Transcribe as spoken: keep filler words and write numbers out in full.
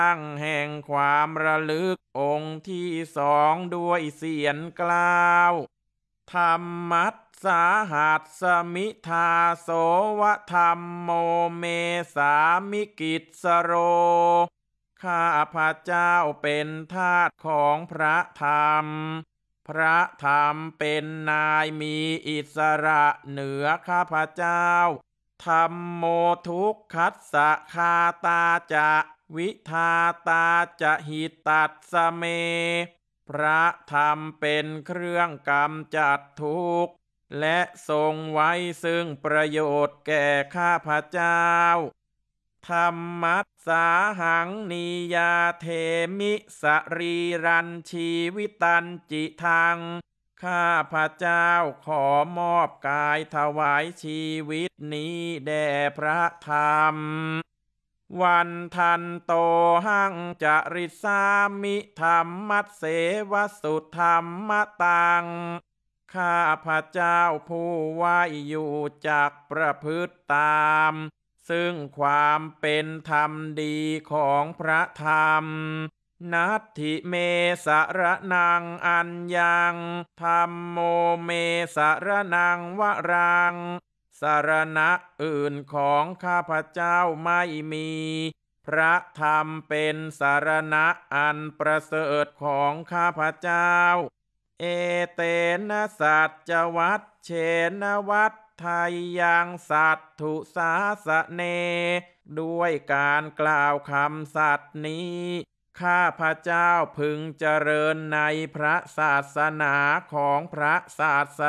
ตั้งแห่งความระลึกองค์ที่สองด้วยเสียงกล่าวธรรมัสสาหัสสมิทาโสวะธรรมโมเมสามิกิจสโรข้าพระเจ้าเป็นทาสของพระธรรมพระธรรมเป็นนายมีอิสระเหนือข้าพระเจ้าธรรมโมทุกขัสสะคาตาจะวิทาตาจะหิตัสสเมพระธรรมเป็นเครื่องกำจัดทุกข์และทรงไว้ซึ่งประโยชน์แก่ข้าพระเจ้าธรรมัสสาหังนิยาเทมิสรีรันชีวิตันจิทังข้าพระเจ้าขอมอบกายถวายชีวิตนี้แด่พระธรรมวันทันโตหังจริสามิธรรมัสเสวสุธรรมตังข้าพระเจ้าผู้ว่าอยู่จากประพฤติตามซึ่งความเป็นธรรมดีของพระธรรมนัตถิเมสรนังอัญญังธรรมโมเมสรนังวรังสารณะอื่นของข้าพเจ้าไม่มีพระธรรมเป็นสารณะอันประเสริฐของข้าพเจ้าเอเตนะสัจวัตเชนวัตไทยังสัตถุสาสะเนด้วยการกล่าวคำสัตย์นี้ข้าพระเจ้าพึงเจริญในพระศาสนาของพระศาส